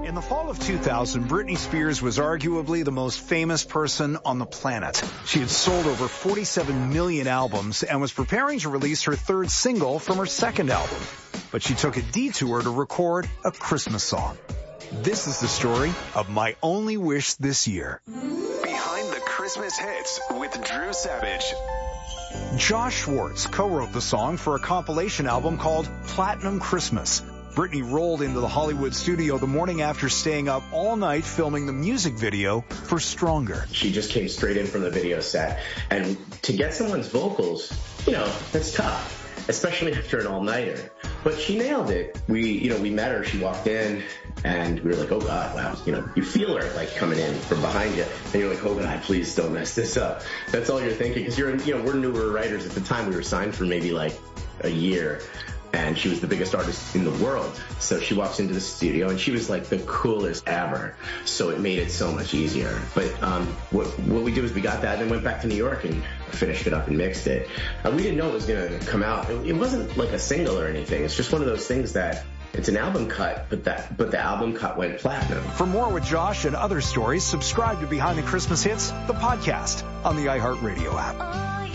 In the fall of 2000, Britney Spears was arguably the most famous person on the planet. She had sold over 47 million albums and was preparing to release her third single from her second album. But she took a detour to record a Christmas song. This is the story of My Only Wish This Year. Behind the Christmas Hits with Drew Savage. Josh Schwartz co-wrote the song for a compilation album called Platinum Christmas. Britney rolled into the Hollywood studio the morning after staying up all night filming the music video for Stronger. She just came straight in from the video set. And to get someone's vocals, that's tough, especially after an all-nighter. But she nailed it. We met her. She walked in, and we were like, oh, God, wow. You feel her, like, coming in from behind you. And you're like, oh, God, please don't mess this up. That's all you're thinking. Because we're newer writers at the time. We were signed for maybe, like, a year. And she was the biggest artist in the world. So she walks into the studio, and she was like the coolest ever. So it made it so much easier. But what we did was we got that and then went back to New York and finished it up and mixed it. We didn't know it was going to come out. It wasn't like a single or anything. It's just one of those things that it's an album cut, but the album cut went platinum. For more with Josh and other stories, subscribe to Behind the Christmas Hits, the podcast, on the iHeartRadio app.